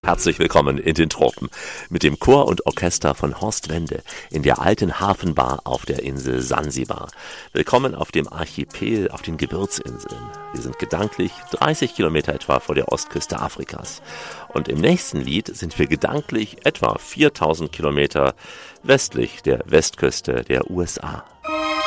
Herzlich willkommen in den Tropen mit dem Chor und Orchester von Horst Wende in der alten Hafenbar auf der Insel Sansibar. Willkommen auf dem Archipel auf den Gebirgsinseln. Wir sind gedanklich 30 Kilometer etwa vor der Ostküste Afrikas. Und im nächsten Lied sind wir gedanklich etwa 4000 Kilometer westlich der Westküste der USA.